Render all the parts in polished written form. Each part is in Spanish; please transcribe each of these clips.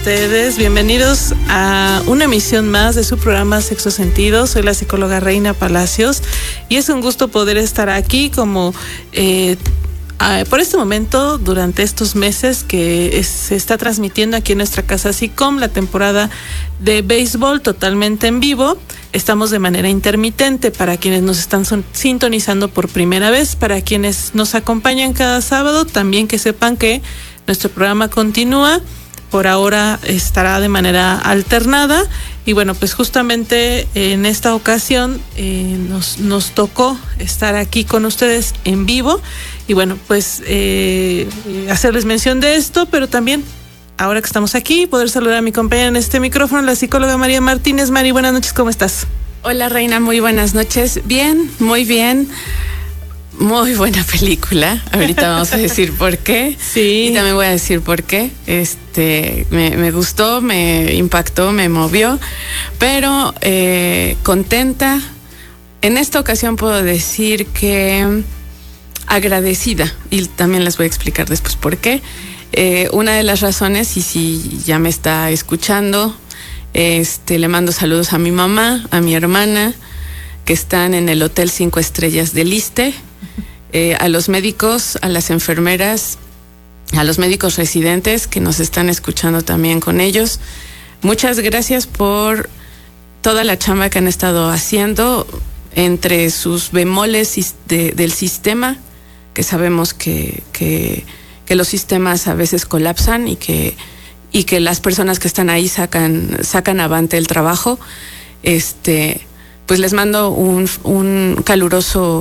ustedes. Bienvenidos a una emisión más de su programa Sexo Sentido. Soy la psicóloga Reina Palacios y es un gusto poder estar aquí como por este momento, durante estos meses que se está transmitiendo aquí en nuestra casa SICOM la temporada de béisbol totalmente en vivo. Estamos de manera intermitente para quienes nos están sintonizando por primera vez, para quienes nos acompañan cada sábado, también que sepan que nuestro programa continúa. Por ahora estará de manera alternada y bueno, pues justamente en esta ocasión nos tocó estar aquí con ustedes en vivo y bueno, pues hacerles mención de esto, pero también ahora que estamos aquí, poder saludar a mi compañera en este micrófono, la psicóloga María Martínez. Mari, buenas noches, ¿cómo estás? Hola Reina, muy buenas noches. Bien, muy bien. Muy buena película. Ahorita vamos a decir por qué. Sí. Y también voy a decir por qué. Me gustó, me impactó, me movió, pero contenta. En esta ocasión puedo decir que agradecida, y también les voy a explicar después por qué. Una de las razones, y si ya me está escuchando, le mando saludos a mi mamá, a mi hermana, que están en el Hotel 5 Estrellas del Iste, a los médicos, a las enfermeras, a los médicos residentes que nos están escuchando también con ellos. Muchas gracias por toda la chamba que han estado haciendo entre sus bemoles del sistema, que sabemos que los sistemas a veces colapsan y que las personas que están ahí sacan avante el trabajo. Pues les mando un caluroso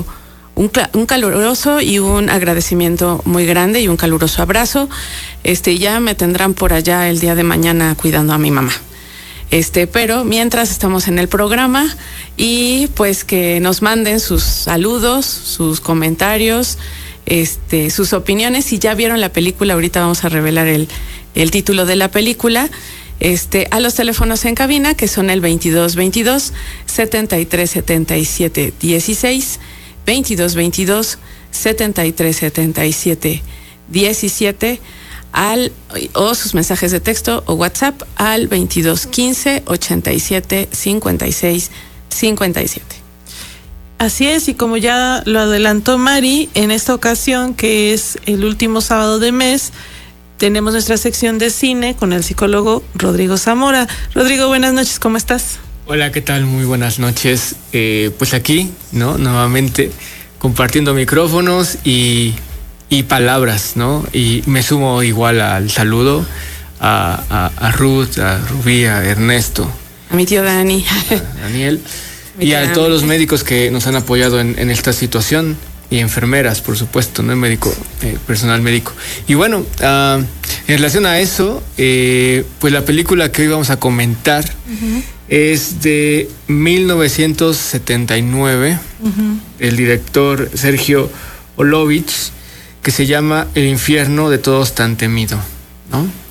y un agradecimiento muy grande y un caluroso abrazo. Ya me tendrán por allá el día de mañana cuidando a mi mamá. Pero mientras estamos en el programa y pues que nos manden sus saludos, sus comentarios, sus opiniones. Si ya vieron la película, ahorita vamos a revelar el título de la película. A los teléfonos en cabina, que son el 2222 7377 16, 2222 7377 17, o sus mensajes de texto o WhatsApp al 2215 87 56 57. Así es, y como ya lo adelantó Mari, en esta ocasión, que es el último sábado de mes, tenemos nuestra sección de cine con el psicólogo Rodrigo Zamora. Rodrigo, buenas noches, ¿cómo estás? Hola, ¿qué tal? Muy buenas noches. Pues aquí, ¿no? Nuevamente compartiendo micrófonos y palabras, ¿no? Y me sumo igual al saludo a Ruth, a Rubí, a Ernesto. A mi tío Dani. A Daniel. Y a todos los médicos que nos han apoyado en esta situación. Y enfermeras, por supuesto, ¿no? Personal médico. Y bueno, en relación a eso, pues la película que hoy vamos a comentar es de 1979, el director Sergio Olovich, que se llama El infierno de todos tan temido, ¿no?